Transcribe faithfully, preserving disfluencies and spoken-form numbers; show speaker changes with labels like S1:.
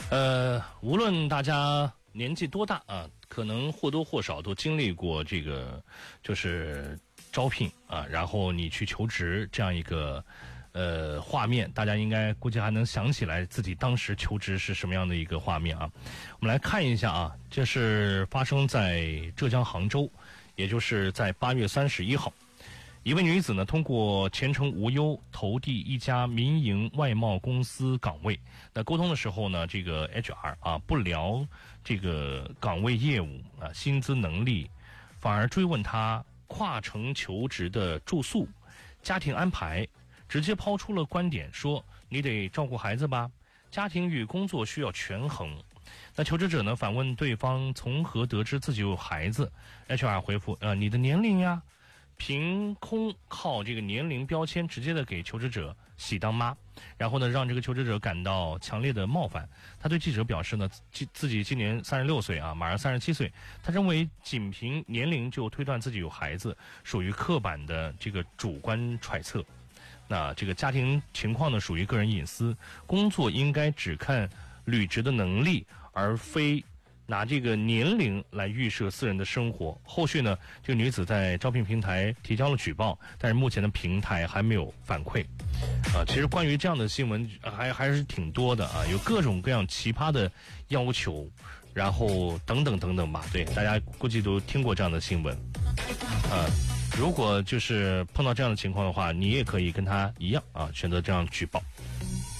S1: 呃，无论大家年纪多大啊，可能或多或少都经历过这个，就是招聘啊，然后你去求职这样一个呃画面，大家应该估计还能想起来自己当时求职是什么样的一个画面啊。我们来看一下啊，这是发生在浙江杭州，也就是在八月三十一号。一位女子呢，通过前程无忧投递一家民营外贸公司岗位。那沟通的时候呢，这个 H R 啊不聊这个岗位业务啊、薪资能力，反而追问她跨城求职的住宿、家庭安排，直接抛出了观点说：“你得照顾孩子吧，家庭与工作需要权衡。”那求职者呢反问对方从何得知自己有孩子 ？H R 回复：“呃，你的年龄呀。”凭空靠这个年龄标签直接的给求职者喜当妈，然后呢让这个求职者感到强烈的冒犯。他对记者表示呢，自自己今年三十六岁啊，马上三十七岁。他认为仅凭年龄就推断自己有孩子，属于刻板的这个主观揣测。那这个家庭情况呢，属于个人隐私，工作应该只看履职的能力，而非拿这个年龄来预设私人的生活。后续呢，这个女子在招聘平台提交了举报，但是目前的平台还没有反馈。啊，其实关于这样的新闻还还是挺多的啊，有各种各样奇葩的要求，然后等等等等吧。对，大家估计都听过这样的新闻。啊，如果就是碰到这样的情况的话，你也可以跟他一样啊，选择这样举报。